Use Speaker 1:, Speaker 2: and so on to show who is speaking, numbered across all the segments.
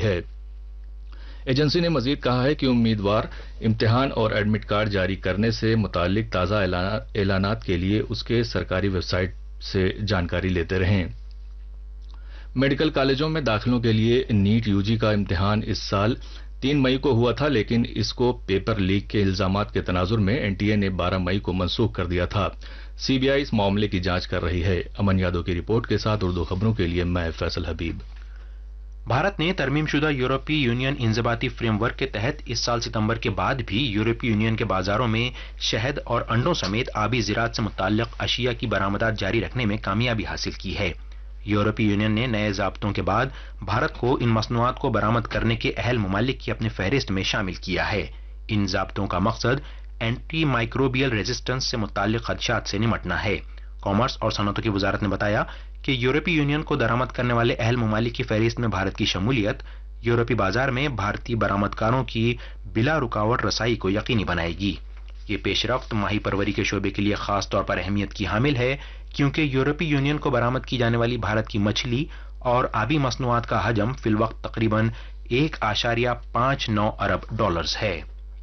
Speaker 1: है। एजेंसी ने मजीद कहा है कि उम्मीदवार इम्तिहान और एडमिट कार्ड जारी करने से मुतालिक ताज़ा ऐलानात के लिए उसके सरकारी वेबसाइट से जानकारी लेते रहें। मेडिकल कॉलेजों में दाखिलों के लिए नीट यूजी का इम्तिहान इस साल 3 मई को हुआ था, लेकिन इसको पेपर लीक के इल्जामात के तनाजुर में एनटीए ने 12 मई को मनसूख कर दिया था। सीबीआई इस मामले की जांच कर रही है। अमन यादव की रिपोर्ट के साथ उर्दू खबरों के लिए मैं फैसल हबीब।
Speaker 2: भारत ने तरमीमशुदा यूरोपीय यूनियन इंजबाती फ्रेमवर्क के तहत इस साल सितंबर के बाद भी यूरोपीय यूनियन के बाजारों में शहद और अंडों समेत आबी ज़राअत से मुताल्लिक अशिया की बरामदात जारी रखने में कामयाबी हासिल की है। यूरोपीय यूनियन ने नए ज़ाब्तों के बाद भारत को इन मसनूआत को बरामद करने के अहल ममालिक की अपनी फहरिस्त में शामिल किया है। इन ज़ाब्तों का मकसद एंटी माइक्रोबियल रेजिस्टेंस से मुताल्लिक खदशात से निमटना है। कॉमर्स और सनअतों की वजारत ने बताया कि यूरोपीय यूनियन को दरामद करने वाले अहल ममालिक की फहरिस्त में भारत की शमूलियत यूरोपीय बाजार में भारतीय बरामदकारों की बिला रुकावट रसाई को यकीनी बनाएगी। ये पेशरफ्त माही परवरी के शोबे के लिए खास तौर पर अहमियत की हामिल है, क्योंकि यूरोपीय यूनियन को बरामद की जाने वाली भारत की मछली और आबी मसनूआत का हजम फिलवक्त तकरीबन 1.59 अरब डॉलर्स है।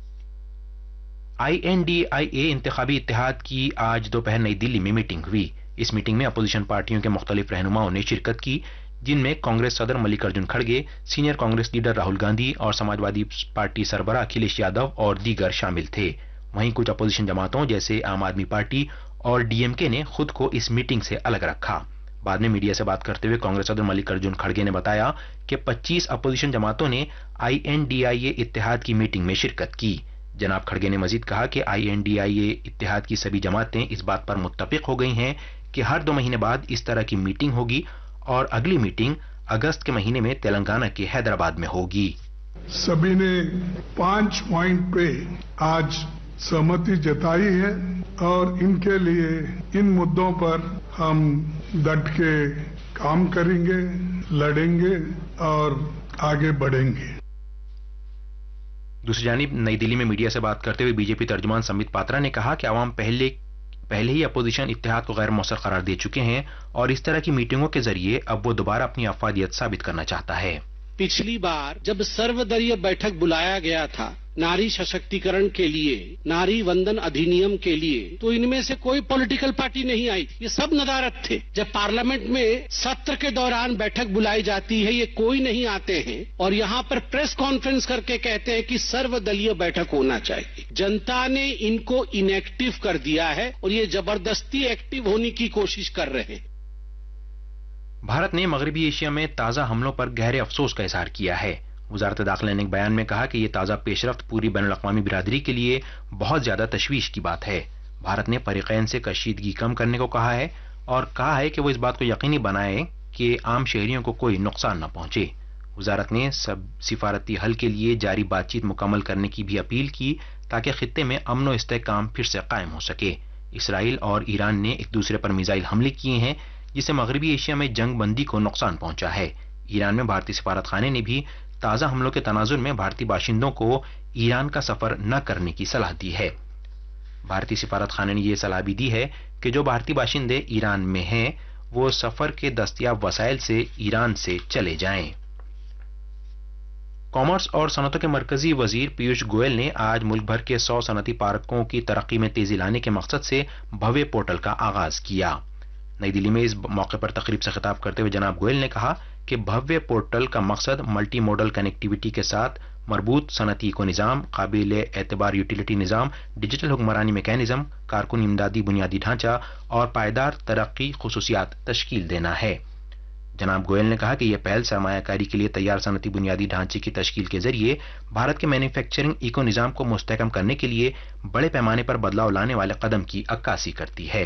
Speaker 2: INDIA इंतखाबी इत्तेहाद की आज दोपहर नई दिल्ली में मीटिंग हुई। इस मीटिंग में अपोजिशन पार्टियों के मुख्तलिफ रहनुमाओं ने शिरकत की, जिनमें कांग्रेस सदर मल्लिकार्जुन खड़गे, सीनियर कांग्रेस लीडर राहुल गांधी और समाजवादी पार्टी सरबराह अखिलेश यादव और दीगर शामिल थे। वहीं कुछ अपोजिशन जमातों जैसे आम आदमी पार्टी और DMK ने खुद को इस मीटिंग से अलग रखा। बाद में मीडिया से बात करते हुए कांग्रेस सदर मल्लिकार्जुन खड़गे ने बताया कि 25 अपोजिशन जमातों ने INDIA इत्तेहाद की मीटिंग में शिरकत की। जनाब खड़गे ने मजीद कहा कि INDIA इत्तेहाद की सभी जमातें इस बात पर मुत्तफिक हो गई हैं कि हर 2 महीने बाद इस तरह की मीटिंग होगी और अगली मीटिंग अगस्त के महीने में तेलंगाना के हैदराबाद में होगी।
Speaker 3: सभी ने 5 पॉइंट पे आज सहमति जताई है और इनके लिए इन मुद्दों पर हम डट के काम करेंगे, लड़ेंगे और आगे बढ़ेंगे।
Speaker 2: दूसरी जानिब नई दिल्ली में मीडिया से बात करते हुए बीजेपी तर्जुमान संबित पात्रा ने कहा कि अवाम पहले ही अपोजिशन इत्तेहाद को गैर मौसर करार दे चुके हैं और इस तरह की मीटिंगों के जरिए अब वो दोबारा अपनी अफवादियत साबित करना चाहता है।
Speaker 4: पिछली बार जब सर्वदलीय बैठक बुलाया गया था नारी सशक्तिकरण के लिए, नारी वंदन अधिनियम के लिए, तो इनमें से कोई पॉलिटिकल पार्टी नहीं आई। ये सब नदारत थे। जब पार्लियामेंट में सत्र के दौरान बैठक बुलाई जाती है, ये कोई नहीं आते हैं और यहाँ पर प्रेस कॉन्फ्रेंस करके कहते हैं कि सर्वदलीय बैठक होना चाहिए। जनता ने इनको इनएक्टिव कर दिया है और ये जबरदस्ती एक्टिव होने की कोशिश कर रहे हैं।
Speaker 2: भारत ने मगरबी एशिया में ताज़ा हमलों पर गहरे अफसोस का इजहार किया है। वजारत दाखिला ने एक बयान में कहा कि यह ताज़ा पेशरफ्त पूरी बैनुल-अक़वामी बिरादरी के लिए बहुत ज्यादा तशवीश की बात है। भारत ने फरीक़ैन से कशीदगी कम करने को कहा है और कहा है कि वो इस बात को यकीनी बनाए कि आम शहरियों को कोई नुकसान न पहुंचे। वजारत ने सब सिफारती हल के लिए जारी बातचीत मुकम्मल करने की भी अपील की ताकि खित्ते में अमन व इस्तेहकाम फिर से कायम हो सके। इसराइल और ईरान ने एक दूसरे पर मिसाइल हमले किए हैं, जिससे मगरबी एशिया में जंग बंदी को नुकसान पहुंचा है। ईरान में भारतीय सिफारत खाने ने भी ताज़ा हमलों के तनाजुर में भारतीय बाशिंदों को ईरान का सफर न करने की सलाह दी है। भारतीय सिफारत खाने ने यह सलाह भी दी है कि जो भारतीय बाशिंदे ईरान में हैं वो सफर के दस्तयाब वसाइल से ईरान से चले जाएं। कॉमर्स और सनअतों के मरकजी वजीर पीयूष गोयल ने आज मुल्क भर के 100 सनअती पार्कों की तरक्की में तेजी लाने के मकसद से भव्य पोर्टल का आगाज किया। नई दिल्ली में इस मौके पर तकरीब से खिताब करते हुए जनाब गोयल ने कहा कि भव्य पोर्टल का मकसद मल्टी मॉडल कनेक्टिविटी के साथ मरबूत सनअती इको निज़ाम, काबिल एतबार यूटिलिटी निज़ाम, डिजिटल हुक्मरानी मैकेनिज्म, कारकुन इमदादी बुनियादी ढांचा और पायदार तरक्की खुसूसियात तश्कील देना है। जनाब गोयल ने कहा कि यह पहल सरमायाकारी के लिए तैयार सनअती बुनियादी ढांचे की तश्कील के जरिए भारत के मैन्युफैक्चरिंग इको निज़ाम को मुस्तहकम करने के लिए बड़े पैमाने पर बदलाव लाने वाले कदम की अक्कासी करती है।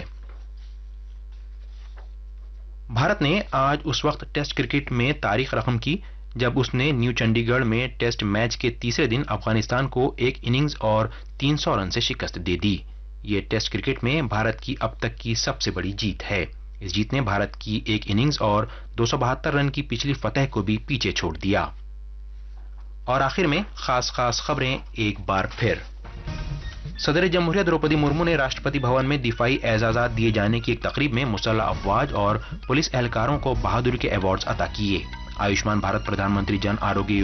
Speaker 2: भारत ने आज उस वक्त टेस्ट क्रिकेट में तारीख रकम की जब उसने न्यू चंडीगढ़ में टेस्ट मैच के तीसरे दिन अफगानिस्तान को 1 इनिंग्स और 300 रन से शिकस्त दे दी। ये टेस्ट क्रिकेट में भारत की अब तक की सबसे बड़ी जीत है। इस जीत ने भारत की 1 इनिंग्स और 272 रन की पिछली फतह को भी पीछे छोड़ दिया। और आखिर में खास खबरें एक बार फिर। सदर जमहूरिया द्रौपदी मुर्मू ने राष्ट्रपति भवन में दिफाई एजाज़ात दिए जाने की एक तकरीब में मुसल्लह अफवाज और पुलिस एहलकारों को बहादुरी के अवार्ड्स अता किए। आयुष्मान भारत प्रधानमंत्री जन आरोग्य